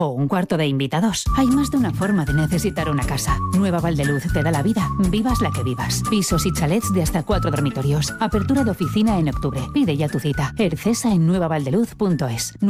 o un cuarto de invitados. Hay más de una forma de necesitar una casa. Nueva Valdeluz te da la vida. Vivas la que vivas. Pisos y chalets de hasta 4 dormitorios. Apertura de oficina en octubre. Pide ya tu cita. Ercesa en nuevavaldeluz.es.